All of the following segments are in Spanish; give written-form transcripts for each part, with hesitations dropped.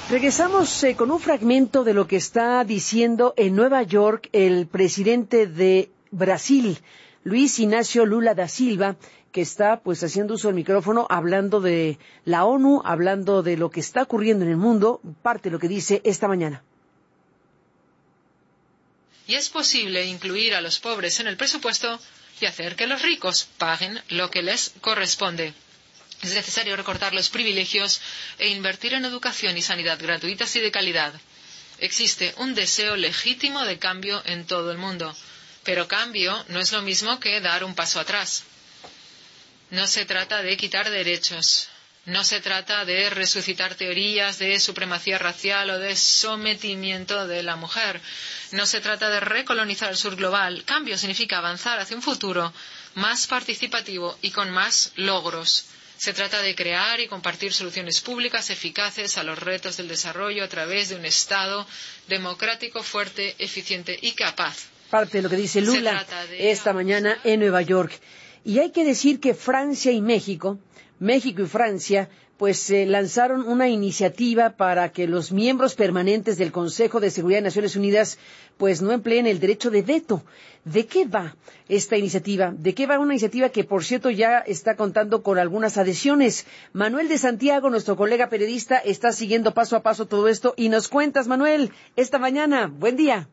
Regresamos con un fragmento de lo que está diciendo en Nueva York el presidente de Brasil, Luis Inácio Lula da Silva, que está pues haciendo uso del micrófono, hablando de la ONU, hablando de lo que está ocurriendo en el mundo, parte de lo que dice esta mañana. Y es posible incluir a los pobres en el presupuesto y hacer que los ricos paguen lo que les corresponde. Es necesario recortar los privilegios e invertir en educación y sanidad gratuitas y de calidad. Existe un deseo legítimo de cambio en todo el mundo, pero cambio no es lo mismo que dar un paso atrás. No se trata de quitar derechos, no se trata de resucitar teorías de supremacía racial o de sometimiento de la mujer. No se trata de recolonizar el sur global. Cambio significa avanzar hacia un futuro más participativo y con más logros. Se trata de crear y compartir soluciones públicas eficaces a los retos del desarrollo a través de un Estado democrático, fuerte, eficiente y capaz. Parte de lo que dice Lula esta mañana en Nueva York. Y hay que decir que Francia y México y Francia, pues lanzaron una iniciativa para que los miembros permanentes del Consejo de Seguridad de Naciones Unidas pues no empleen el derecho de veto. ¿De qué va esta iniciativa? ¿De qué va una iniciativa que, por cierto, ya está contando con algunas adhesiones? Manuel de Santiago, nuestro colega periodista, está siguiendo paso a paso todo esto y nos cuentas, Manuel, esta mañana. Buen día.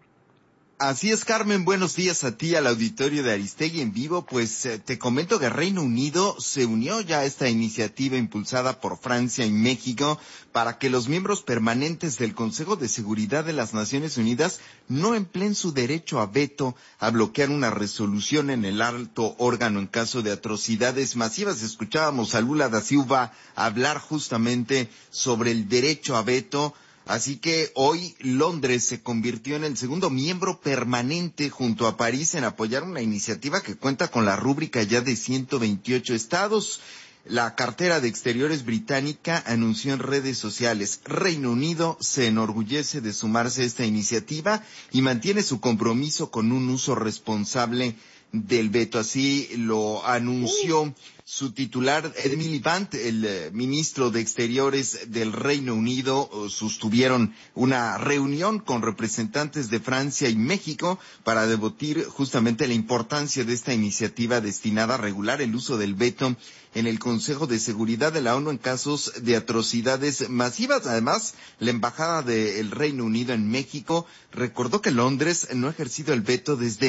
Así es, Carmen, buenos días a ti, al auditorio de Aristegui en vivo. Pues te comento que Reino Unido se unió ya a esta iniciativa impulsada por Francia y México para que los miembros permanentes del Consejo de Seguridad de las Naciones Unidas no empleen su derecho a veto a bloquear una resolución en el alto órgano en caso de atrocidades masivas. Escuchábamos a Lula da Silva hablar justamente sobre el derecho a veto. Así que hoy Londres se convirtió en el segundo miembro permanente junto a París en apoyar una iniciativa que cuenta con la rúbrica ya de 128 estados. La cartera de Exteriores británica anunció en redes sociales: Reino Unido se enorgullece de sumarse a esta iniciativa y mantiene su compromiso con un uso responsable del veto. Así lo anunció su titular, Ed Miliband, el ministro de Exteriores del Reino Unido. Sostuvieron una reunión con representantes de Francia y México para debatir justamente la importancia de esta iniciativa destinada a regular el uso del veto en el Consejo de Seguridad de la ONU en casos de atrocidades masivas. Además, la Embajada del Reino Unido en México recordó que Londres no ha ejercido el veto desde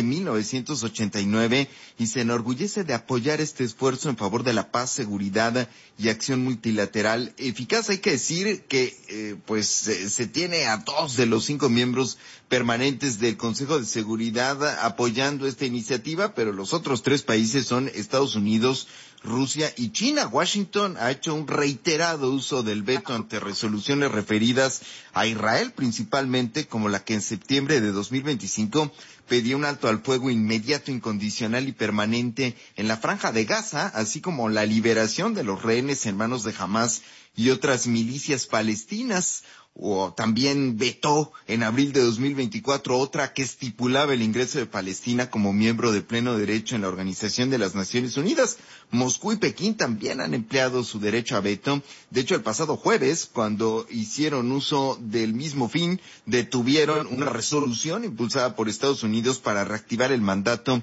1989 y se enorgullece de apoyar este esfuerzo en favor de la paz, seguridad y acción multilateral eficaz. Hay que decir que se tiene a 2 de los 5 miembros permanentes del Consejo de Seguridad apoyando esta iniciativa, pero los otros 3 países son Estados Unidos, Rusia y China. Washington ha hecho un reiterado uso del veto ante resoluciones referidas a Israel, principalmente como la que en septiembre de 2025 pedía un alto al fuego inmediato, incondicional y permanente en la Franja de Gaza, así como la liberación de los rehenes en manos de Hamás y otras milicias palestinas. O también vetó en abril de 2024 otra que estipulaba el ingreso de Palestina como miembro de pleno derecho en la Organización de las Naciones Unidas. Moscú y Pekín también han empleado su derecho a veto. De hecho, el pasado jueves, cuando hicieron uso del mismo fin, detuvieron una resolución impulsada por Estados Unidos para reactivar el mandato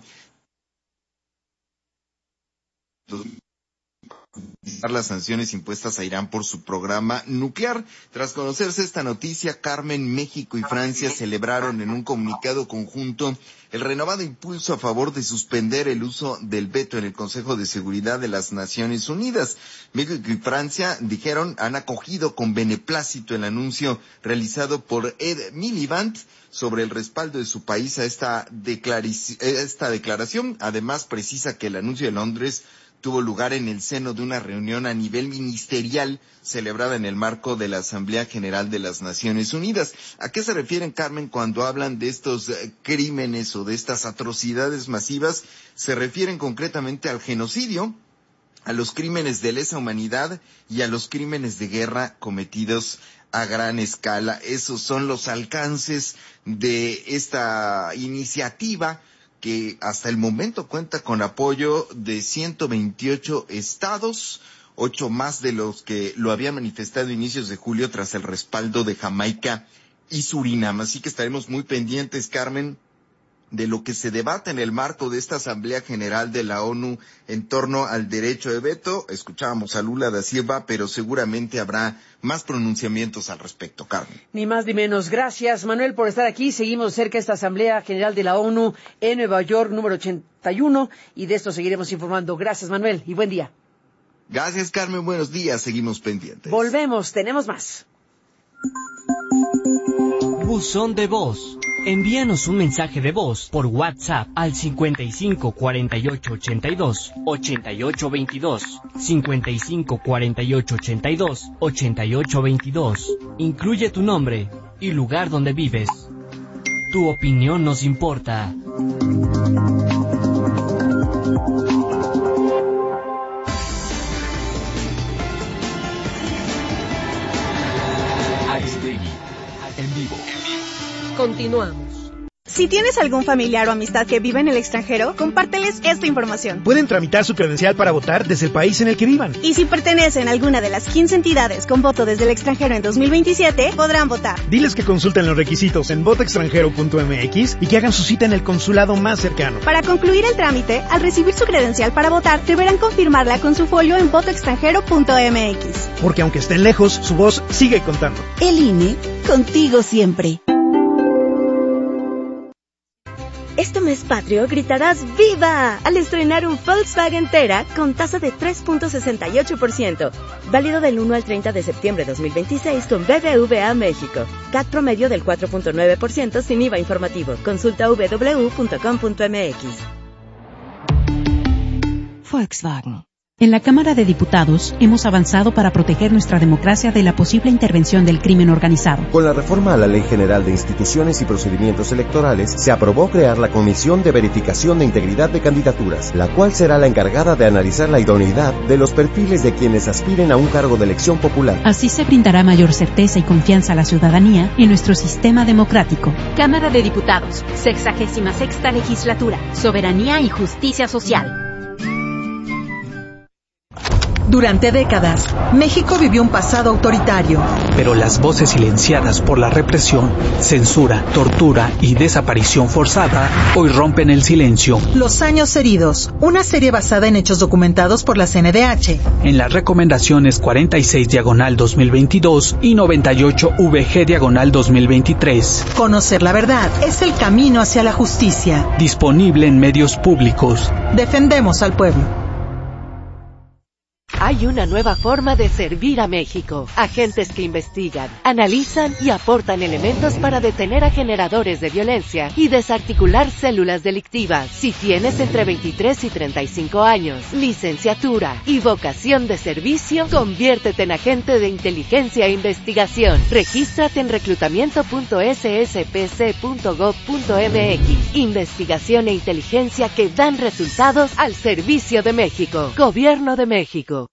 las sanciones impuestas a Irán por su programa nuclear. Tras conocerse esta noticia, Carmen, México y Francia celebraron en un comunicado conjunto el renovado impulso a favor de suspender el uso del veto en el Consejo de Seguridad de las Naciones Unidas. México y Francia, dijeron, han acogido con beneplácito el anuncio realizado por Ed Miliband sobre el respaldo de su país a esta declaración. Además, precisa que el anuncio de Londres tuvo lugar en el seno de una reunión a nivel ministerial celebrada en el marco de la Asamblea General de las Naciones Unidas. ¿A qué se refieren, Carmen, cuando hablan de estos crímenes o de estas atrocidades masivas? Se refieren concretamente al genocidio, a los crímenes de lesa humanidad y a los crímenes de guerra cometidos a gran escala. Esos son los alcances de esta iniciativa, que hasta el momento cuenta con apoyo de 128 estados. 8 más de los que lo habían manifestado a inicios de julio tras el respaldo de Jamaica y Surinam. Así que estaremos muy pendientes, Carmen, de lo que se debate en el marco de esta Asamblea General de la ONU en torno al derecho de veto. Escuchábamos a Lula da Silva, pero seguramente habrá más pronunciamientos al respecto, Carmen. Ni más ni menos. Gracias, Manuel, por estar aquí. Seguimos cerca de esta Asamblea General de la ONU en Nueva York, número 81, y de esto seguiremos informando. Gracias, Manuel, y buen día. Gracias, Carmen. Buenos días. Seguimos pendientes. Volvemos. Tenemos más. Buzón de voz. Envíanos un mensaje de voz por WhatsApp al 55 48 82 88 22, 55 48 82 88 22. Incluye tu nombre y lugar donde vives. Tu opinión nos importa. Aristegui, en vivo. Continuamos. Si tienes algún familiar o amistad que vive en el extranjero, compárteles esta información. Pueden tramitar su credencial para votar desde el país en el que vivan. Y si pertenecen a alguna de las 15 entidades con voto desde el extranjero en 2027, podrán votar. Diles que consulten los requisitos en votoextranjero.mx y que hagan su cita en el consulado más cercano. Para concluir el trámite, al recibir su credencial para votar, deberán confirmarla con su folio en votoextranjero.mx. Porque aunque estén lejos, su voz sigue contando. El INE, contigo siempre. Este mes patrio gritarás ¡Viva! Al estrenar un Volkswagen Tera con tasa de 3.68%. Válido del 1 al 30 de septiembre de 2026 con BBVA México. CAT promedio del 4.9% sin IVA informativo. Consulta www.com.mx. Volkswagen. En la Cámara de Diputados hemos avanzado para proteger nuestra democracia de la posible intervención del crimen organizado. Con la reforma a la Ley General de Instituciones y Procedimientos Electorales, se aprobó crear la Comisión de Verificación de Integridad de Candidaturas, la cual será la encargada de analizar la idoneidad de los perfiles de quienes aspiren a un cargo de elección popular. Así se brindará mayor certeza y confianza a la ciudadanía en nuestro sistema democrático. Cámara de Diputados, 66ª Legislatura, Soberanía y Justicia Social. Durante décadas, México vivió un pasado autoritario. Pero las voces silenciadas por la represión, censura, tortura y desaparición forzada hoy rompen el silencio. Los años heridos, una serie basada en hechos documentados por la CNDH. En las recomendaciones 46/2022 y 98/VG/2023. Conocer la verdad es el camino hacia la justicia. Disponible en medios públicos. Defendemos al pueblo. Hay una nueva forma de servir a México. Agentes que investigan, analizan y aportan elementos para detener a generadores de violencia y desarticular células delictivas. Si tienes entre 23 y 35 años, licenciatura y vocación de servicio, conviértete en agente de inteligencia e investigación. Regístrate en reclutamiento.sspc.gov.mx. Investigación e inteligencia que dan resultados al servicio de México. Gobierno de México.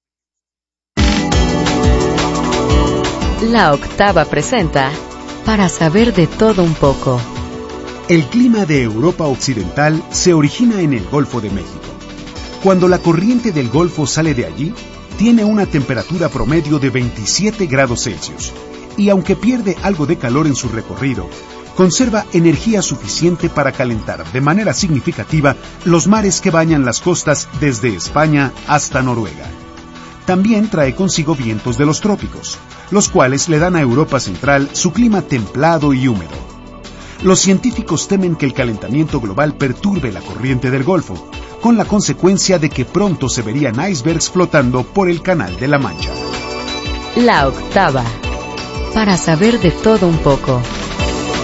La Octava presenta Para saber de todo un poco. El clima de Europa Occidental se origina en el Golfo de México. Cuando la corriente del Golfo sale de allí, tiene una temperatura promedio de 27 grados Celsius y aunque pierde algo de calor en su recorrido, conserva energía suficiente para calentar de manera significativa los mares que bañan las costas desde España hasta Noruega. También trae consigo vientos de los trópicos, los cuales le dan a Europa Central su clima templado y húmedo. Los científicos temen que el calentamiento global perturbe la corriente del Golfo, con la consecuencia de que pronto se verían icebergs flotando por el Canal de la Mancha. La Octava. Para saber de todo un poco.